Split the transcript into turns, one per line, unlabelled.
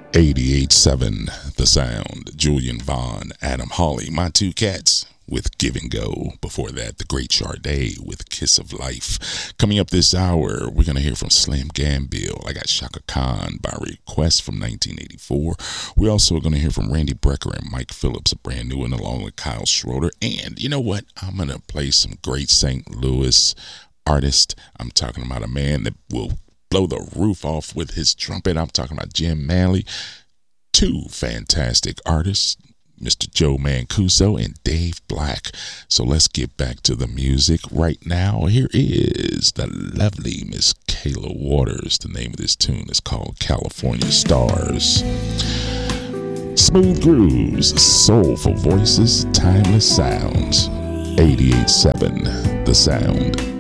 88.7 The Sound. Julian Vaughn, Adam Hawley, my two cats with Give and Go. Before that, the great Sade with Kiss of Life. Coming up this hour, we're going to hear from Slim Gambill. I got Shaka Khan by request from 1984. We're also going to hear from Randy Brecker and Mike Phillips, a brand new one, along with Kyle Schroeder. And you know what? I'm going to play some great St. Louis artists. I'm talking about a man that will blow the roof off with his trumpet. I'm talking about Jim Manley. Two fantastic artists, Mr. Joe Mancuso and Dave Black. So let's get back to the music right now. Here is the lovely Miss Kayla Waters. The name of this tune is called California Stars. Smooth grooves, soulful voices, timeless sounds. 88.7 The Sound.